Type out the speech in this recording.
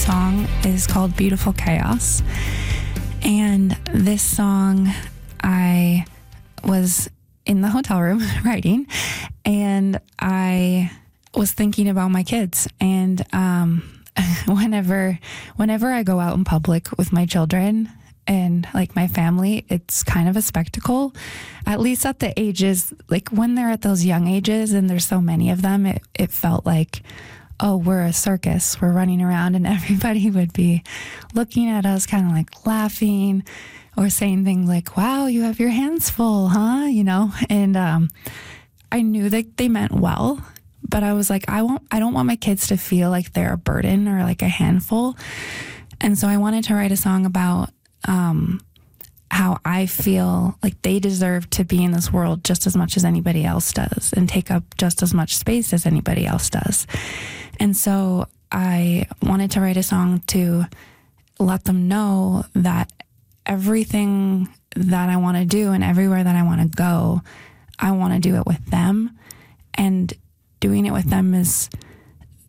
song is called Beautiful Chaos. And this song, I was in the hotel room writing, and I was thinking about my kids. And whenever I go out in public with my children and like my family, it's kind of a spectacle, at least at the ages, like when they're at those young ages and there's so many of them, it felt like, oh, we're a circus. We're running around, and everybody would be looking at us kind of like laughing or saying things like, wow, you have your hands full, huh? You know, and I knew that they meant well, but I was like, I don't want my kids to feel like they're a burden or like a handful. And so I wanted to write a song about how I feel like they deserve to be in this world just as much as anybody else does and take up just as much space as anybody else does. And so I wanted to write a song to let them know that everything that I want to do and everywhere that I want to go, I want to do it with them. And doing it with them is